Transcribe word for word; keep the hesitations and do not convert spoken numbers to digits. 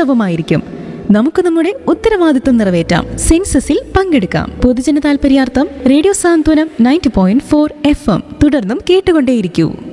സുരക്ഷിതവുമായിരിക്കും. നമുക്ക് നമ്മുടെ ഉത്തരവാദിത്വം നിറവേറ്റാം, സെൻസസിൽ പങ്കെടുക്കാം. പൊതുജന താൽപര്യാർത്ഥം റേഡിയോ സാന്ത്വനം ninety point four F M തുടർന്നും കേട്ടുകൊണ്ടേയിരിക്കൂ.